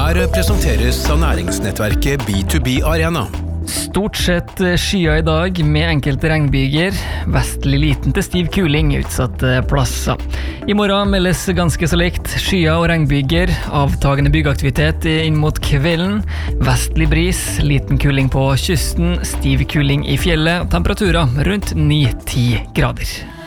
Her presenteres av næringsnettverket B2B Arena. Stort sett skyer I dag med enkelte regnbyger. Vestlig liten til stiv kuling utsatte plasser. I morgen meldes ganske så likt skyer og regnbyger, avtagende byggeaktivitet inn mot kvelden, vestlig bris, liten kuling på kysten, stiv kuling I fjellet, temperaturer rundt 9-10 grader.